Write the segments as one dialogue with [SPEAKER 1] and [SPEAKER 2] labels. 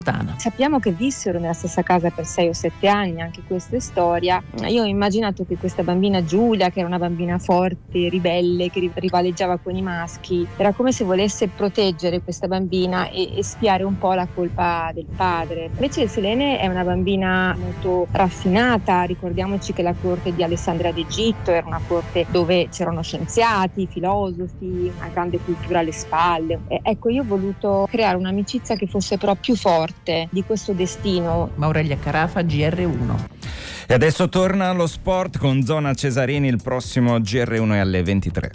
[SPEAKER 1] Sappiamo che vissero nella stessa casa per 6 o 7 anni, anche questa è storia. Io ho immaginato che questa bambina Giulia, che era una bambina forte, ribelle, che rivaleggiava con i maschi, era come se volesse proteggere questa bambina e spiare un po' la colpa del padre. Invece Selene è una bambina molto raffinata, ricordiamoci che la corte di Alessandria d'Egitto era una corte dove c'erano scienziati, filosofi, una grande cultura alle spalle. Ecco, io ho voluto creare un'amicizia che fosse però più forte di questo destino.
[SPEAKER 2] Aurelia Carafa, GR1.
[SPEAKER 3] E adesso torna allo sport con Zona Cesarini, il prossimo GR1 è alle 23.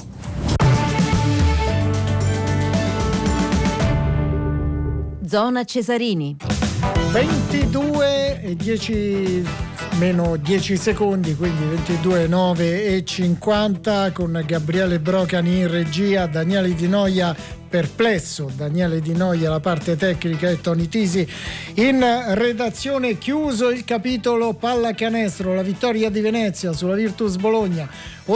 [SPEAKER 2] Zona Cesarini.
[SPEAKER 4] 22 e 10 meno 10 secondi, quindi 22, 9 e 50 con Gabriele Brocani in regia, Daniele Di Noia perplesso, Daniele Di Noia la parte tecnica e Tony Tisi in redazione. Chiuso il capitolo pallacanestro, la vittoria di Venezia sulla Virtus Bologna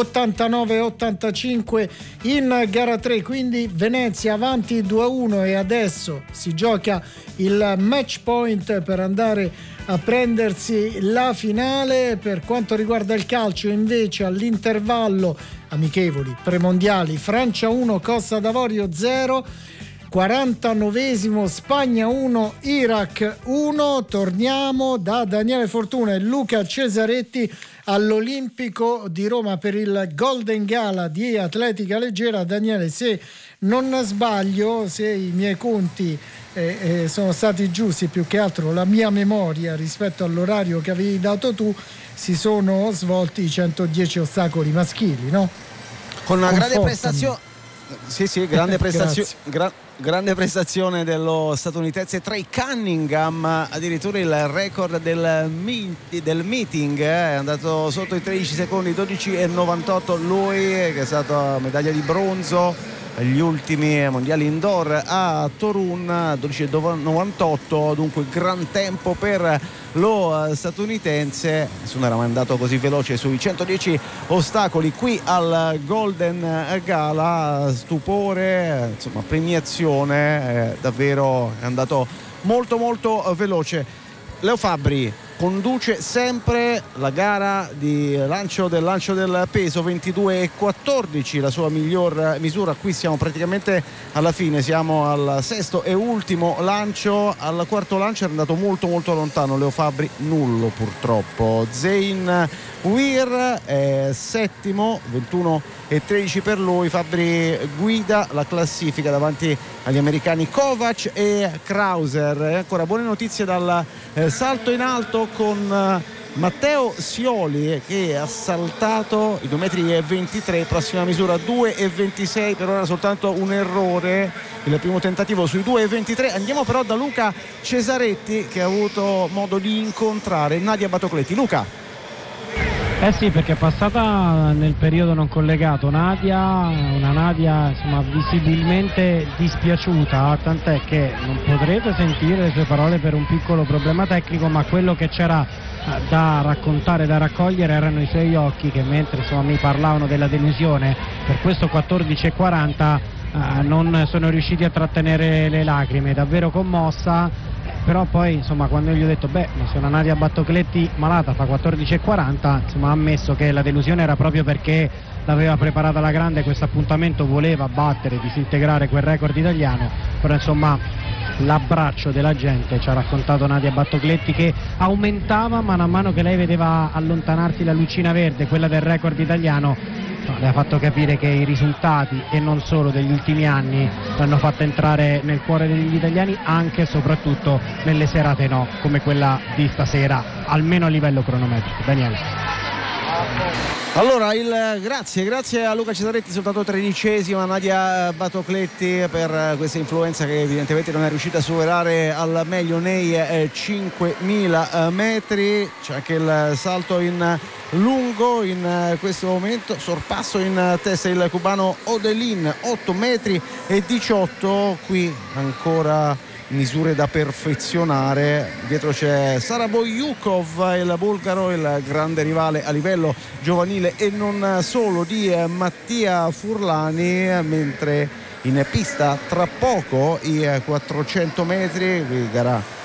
[SPEAKER 4] 89-85 in gara 3, quindi Venezia avanti 2-1 e adesso si gioca il match point per andare a prendersi la finale. Per quanto riguarda il calcio invece all'intervallo amichevoli premondiali, Francia 1 Costa d'Avorio 0, 49esimo Spagna 1 Iraq 1. Torniamo da Daniele Fortuna e Luca Cesaretti all'Olimpico di Roma per il Golden Gala di atletica leggera. Daniele, se non sbaglio, se i miei conti sono stati giusti, più che altro la mia memoria rispetto all'orario che avevi dato tu, si sono svolti i 110 ostacoli maschili, no?
[SPEAKER 5] Con una grande prestazione. Sì, grande prestazione. Grande prestazione dello statunitense Trey Cunningham, addirittura il record del meeting è andato sotto i 13 secondi, 12,98 lui, che è stato medaglia di bronzo agli ultimi mondiali indoor a Torun, 12,98, dunque gran tempo per lo statunitense. Nessuno era mai andato così veloce sui 110 ostacoli qui al Golden Gala. Stupore, insomma premiazione, davvero è andato molto molto veloce. Leo Fabbri conduce sempre la gara di lancio del peso, 22,14 la sua miglior misura. Qui siamo praticamente alla fine, siamo al sesto e ultimo lancio. Al quarto lancio è andato molto molto lontano Leo Fabbri, nullo purtroppo. Zein Weir è settimo, 21,13 per lui. Fabbri guida la classifica davanti agli americani Kovac e Krauser. E ancora buone notizie dal salto in alto con Matteo Sioli, che ha saltato i 2,23 m, prossima misura 2,26, per ora soltanto un errore il primo tentativo sui 2,23. Andiamo però da Luca Cesaretti, che ha avuto modo di incontrare Nadia Batocletti. Luca.
[SPEAKER 6] Sì, perché è passata nel periodo non collegato una Nadia insomma visibilmente dispiaciuta, tant'è che non potrete sentire le sue parole per un piccolo problema tecnico, ma quello che c'era da raccontare, da raccogliere erano i suoi occhi, che mentre insomma mi parlavano della delusione per questo 14,40 non sono riusciti a trattenere le lacrime, davvero commossa. Però poi insomma quando gli ho detto se una Nadia Battocletti malata fa 14,40, insomma ha ammesso che la delusione era proprio perché l'aveva preparata alla grande questo appuntamento, voleva battere, disintegrare quel record italiano, però insomma l'abbraccio della gente, ci ha raccontato Nadia Battocletti, che aumentava man mano che lei vedeva allontanarsi la lucina verde, quella del record italiano. Le ha fatto capire che i risultati, e non solo degli ultimi anni, l'hanno fatta entrare nel cuore degli italiani, anche e soprattutto nelle serate come quella di stasera, almeno a livello cronometrico. Daniele.
[SPEAKER 5] Allora grazie a Luca Cesaretti, soltanto 13esima Nadia Batocletti per questa influenza che evidentemente non è riuscita a superare al meglio nei 5.000 metri. C'è anche il salto in lungo in questo momento, sorpasso in testa il cubano Odelin, 8 metri e 18, qui ancora misure da perfezionare. Dietro c'è Saraboyukov, il bulgaro, il grande rivale a livello giovanile e non solo di Mattia Furlani, mentre in pista tra poco i 400 metri, qui gara